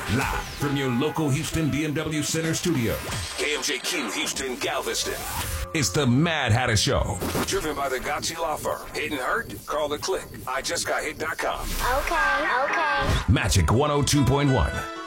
Live from your local Houston BMW Center studio. KMJQ Houston Galveston. It's the Mad Hatter Show. Driven by the Gotchi Law Firm. Hit and hurt? Call the click. IJustGotHit.com. Okay. Magic 102.1.